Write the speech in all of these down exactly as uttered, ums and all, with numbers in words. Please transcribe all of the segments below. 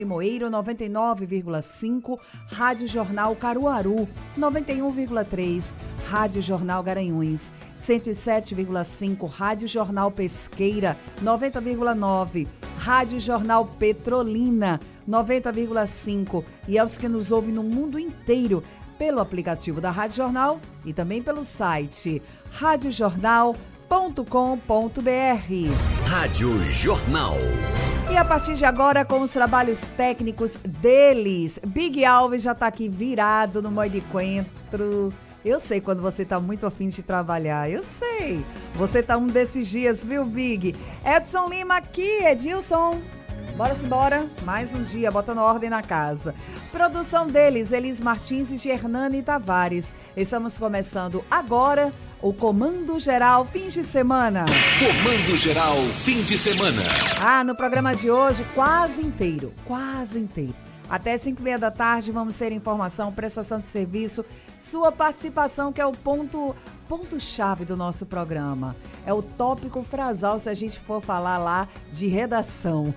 Limoeiro noventa e nove vírgula cinco, Rádio Jornal Caruaru noventa e um vírgula três, Rádio Jornal Garanhuns cento e sete vírgula cinco, Rádio Jornal Pesqueira noventa vírgula nove, Rádio Jornal Petrolina noventa vírgula cinco e aos que nos ouvem no mundo inteiro pelo aplicativo da Rádio Jornal e também pelo site rádio jornal ponto com ponto b r. Rádio Jornal. E a partir de agora, com os trabalhos técnicos deles, Big Alves já está aqui virado no Moi de Coentro. Eu sei quando você está muito afim de trabalhar, eu sei. Você está um desses dias, viu, Big? Edson Lima aqui, Edilson. Bora se embora, mais um dia, botando ordem na casa. Produção deles, Elis Martins e Gernani Tavares. Estamos começando agora o Comando Geral Fim de Semana. Comando Geral Fim de Semana. Ah, no programa de hoje, quase inteiro, quase inteiro. Até cinco e meia da tarde vamos ter informação, prestação de serviço, sua participação, que é o ponto, ponto-chave do nosso programa. É o tópico frasal, se a gente for falar lá de redação.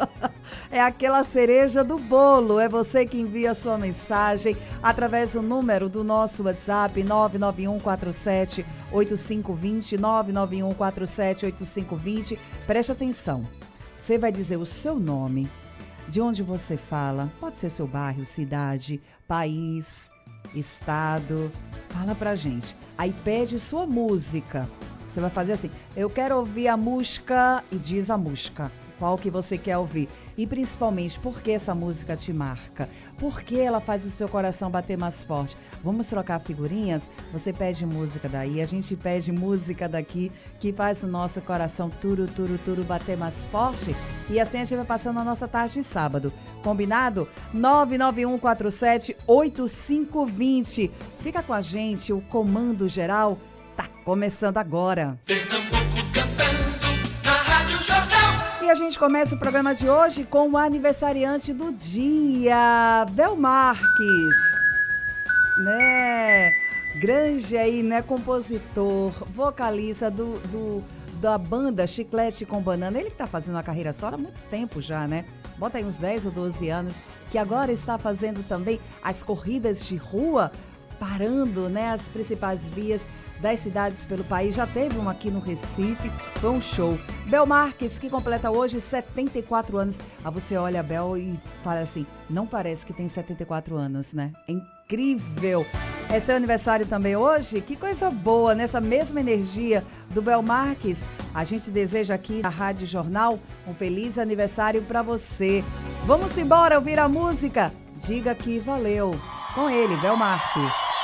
É aquela cereja do bolo. É você que envia a sua mensagem através do número do nosso WhatsApp nove nove um quatro sete oito cinco dois zero, nove nove um quatro sete oito cinco dois zero. Preste atenção. Você vai dizer o seu nome, de onde você fala, pode ser seu bairro, cidade, país, estado. Fala pra gente. Aí pede sua música. Você vai fazer assim, eu quero ouvir a música, e diz a música, qual que você quer ouvir. E principalmente, por que essa música te marca? Por que ela faz o seu coração bater mais forte? Vamos trocar figurinhas? Você pede música daí, a gente pede música daqui, que faz o nosso coração turu, turu, turu bater mais forte. E assim a gente vai passando a nossa tarde de sábado. Combinado? nove nove um quatro sete oito cinco dois zero. Fica com a gente, o Comando Geral tá começando agora. Pernambuco cantando na Rádio Jornal. E a gente começa o programa de hoje com o aniversariante do dia, Bel Marques, né? Grande aí, né? Compositor, vocalista do, do, da banda Chiclete com Banana. Ele que tá fazendo a carreira só há muito tempo já, né? Bota aí uns dez ou doze anos, que agora está fazendo também as corridas de rua, parando, né, as principais vias das cidades pelo país. Já teve uma aqui no Recife, foi um show. Bel Marques, que completa hoje setenta e quatro anos. Ah, você olha a Bel e fala assim, não parece que tem setenta e quatro anos, né? É incrível! É seu aniversário também hoje? Que coisa boa, nessa mesma energia do Bel Marques. A gente deseja aqui na Rádio Jornal um feliz aniversário para você. Vamos embora ouvir a música? Diga que valeu. Com ele, Bel Marques.